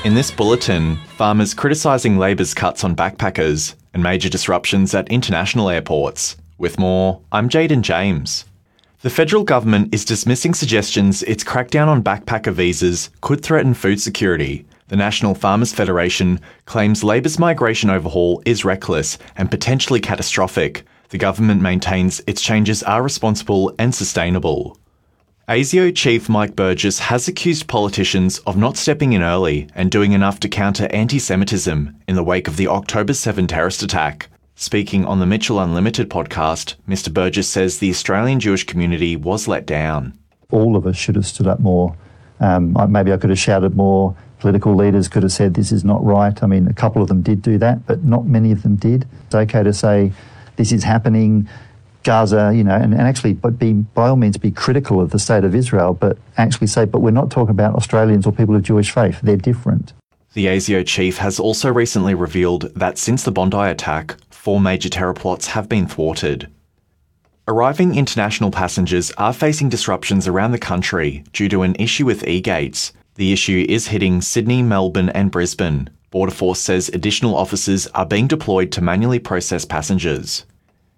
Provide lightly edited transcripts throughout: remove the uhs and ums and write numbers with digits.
In this bulletin, farmers criticising Labor's cuts on backpackers and major disruptions at international airports. With more, I'm Jaden James. The federal government is dismissing suggestions its crackdown on backpacker visas could threaten food security. The National Farmers Federation claims Labor's migration overhaul is reckless and potentially catastrophic. The government maintains its changes are responsible and sustainable. ASIO Chief Mike Burgess has accused politicians of not stepping in early and doing enough to counter anti-Semitism in the wake of the October 7 terrorist attack. Speaking on the Mitchell Unlimited podcast, Mr. Burgess says the Australian Jewish community was let down. All of us should have stood up more. Maybe I could have shouted more. Political leaders could have said this is not right. I mean, a couple of them did do that, but not many of them did. It's okay to say this is happening. Gaza, and actually by all means be critical of the state of Israel, but actually say, but we're not talking about Australians or people of Jewish faith. They're different. The ASIO chief has also recently revealed that since the Bondi attack, 4 major terror plots have been thwarted. Arriving international passengers are facing disruptions around the country due to an issue with e-gates. The issue is hitting Sydney, Melbourne and Brisbane. Border Force says additional officers are being deployed to manually process passengers.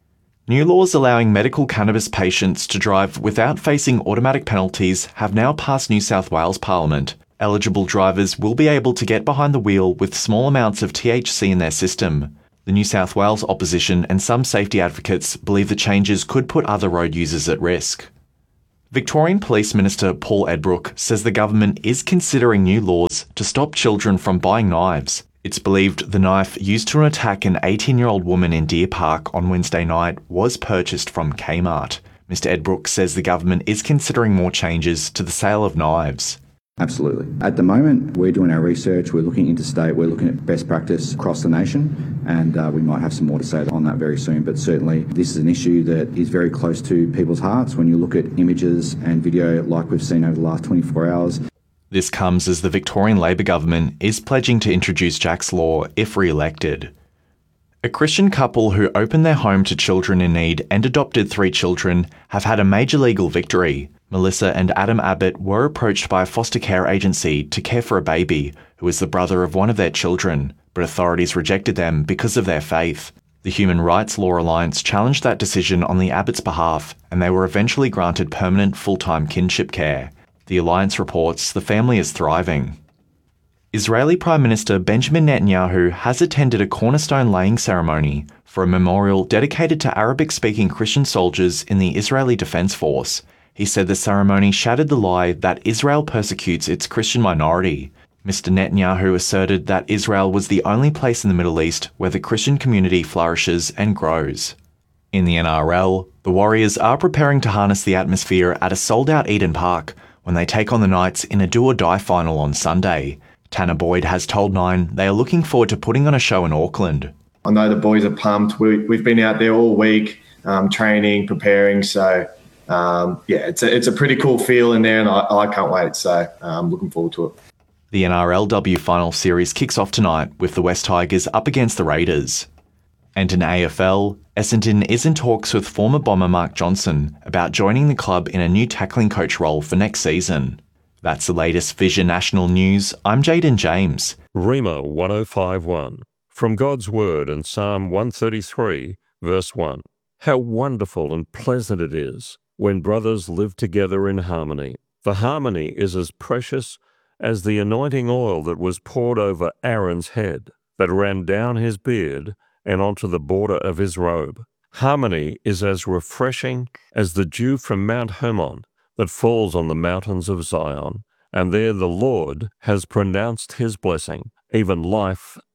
New laws allowing medical cannabis patients to drive without facing automatic penalties have now passed New South Wales Parliament. Eligible drivers will be able to get behind the wheel with small amounts of THC in their system. The New South Wales opposition and some safety advocates believe the changes could put other road users at risk. Victorian Police Minister Paul Edbrook says the government is considering new laws to stop children from buying knives. It's believed the knife used to attack an 18-year-old woman in Deer Park on Wednesday night was purchased from Kmart. Mr. Edbrook says the government is considering more changes to the sale of knives. Absolutely. At the moment, we're doing our research, we're looking interstate, we're looking at best practice across the nation, and we might have some more to say on that very soon. But certainly, this is an issue that is very close to people's hearts when you look at images and video like we've seen over the last 24 hours. This comes as the Victorian Labor government is pledging to introduce Jack's Law if re-elected. A Christian couple who opened their home to children in need and adopted 3 children have had a major legal victory. Melissa and Adam Abbott were approached by a foster care agency to care for a baby who is the brother of one of their children, but authorities rejected them because of their faith. The Human Rights Law Alliance challenged that decision on the Abbotts' behalf, and they were eventually granted permanent full-time kinship care. The Alliance reports the family is thriving. Israeli Prime Minister Benjamin Netanyahu has attended a cornerstone laying ceremony for a memorial dedicated to Arabic-speaking Christian soldiers in the Israeli Defense Force. He said the ceremony shattered the lie that Israel persecutes its Christian minority. Mr. Netanyahu asserted that Israel was the only place in the Middle East where the Christian community flourishes and grows. In the NRL, the Warriors are preparing to harness the atmosphere at a sold-out Eden Park when they take on the Knights in a do-or-die final on Sunday. Tanner Boyd has told Nine they are looking forward to putting on a show in Auckland. I know the boys are pumped. We've been out there all week, training, preparing, so it's a pretty cool feel in there, and I can't wait. So I'm looking forward to it. The NRLW final series kicks off tonight with the West Tigers up against the Raiders. And in AFL, Essendon is in talks with former Bomber Mark Johnson about joining the club in a new tackling coach role for next season. That's the latest Vision National News. I'm Jaden James. Rhema 1051. From God's Word in Psalm 133, verse 1. How wonderful and pleasant it is when brothers live together in harmony. For harmony is as precious as the anointing oil that was poured over Aaron's head, that ran down his beard and onto the border of his robe. Harmony is as refreshing as the dew from Mount Hermon that falls on the mountains of Zion, and there the Lord has pronounced his blessing, even life